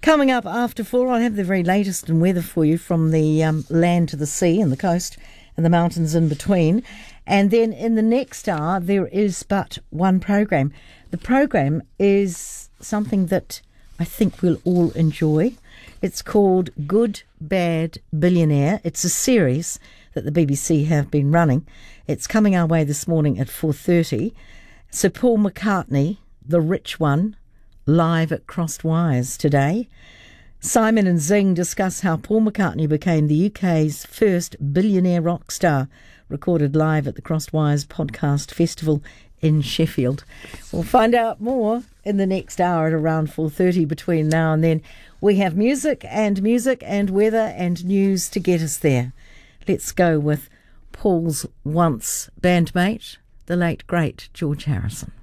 Coming up after 4, I'll have the very latest in weather for you from the land to the sea and the coast and the mountains in between. And then in the next hour, there is but one program. The program is something that I think we'll all enjoy. It's called Good, Bad, Billionaire. It's a series that the BBC have been running. It's coming our way this morning at 4:30. Sir Paul McCartney, the rich one, live at Crossed Wires today. Simon and Zing discuss how Paul McCartney became the UK's first billionaire rock star, recorded live at the Crossed Wires Podcast Festival in Sheffield. We'll find out more in the next hour at around 4:30. Between now and then, we have music and weather and news to get us there. Let's go with Paul's once bandmate, the late, great George Harrison.